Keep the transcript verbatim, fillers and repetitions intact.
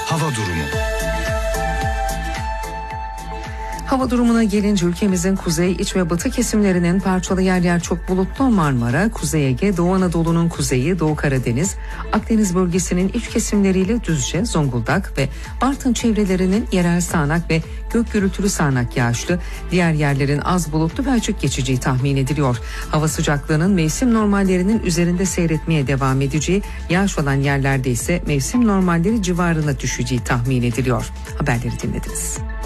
Hava durumu. Hava durumuna gelince ülkemizin kuzey, iç ve batı kesimlerinin parçalı yer yer çok bulutlu, Marmara, Kuzey Ege, Doğu Anadolu'nun kuzeyi, Doğu Karadeniz, Akdeniz bölgesinin iç kesimleriyle Düzce, Zonguldak ve Bartın çevrelerinin yerel sağanak ve gök gürültülü sağanak yağışlı, diğer yerlerin az bulutlu ve açık geçeceği tahmin ediliyor. Hava sıcaklığının mevsim normallerinin üzerinde seyretmeye devam edeceği, yağış olan yerlerde ise mevsim normalleri civarına düşeceği tahmin ediliyor. Haberleri dinlediniz.